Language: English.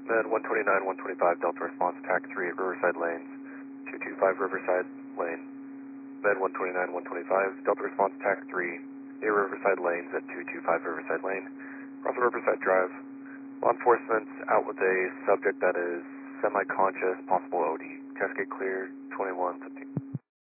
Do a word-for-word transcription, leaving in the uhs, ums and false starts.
Med one twenty-nine, one twenty-five, Delta response, T A C three at Riverside Lanes, two two five Riverside Lane. Med one twenty-nine, one twenty-five, Delta response, T A C three near Riverside Lanes at two two five Riverside Lane. We're off of Riverside Drive. Law enforcement's out with a subject that is semi-conscious, possible O D. Cascade clear, twenty-one fifteen.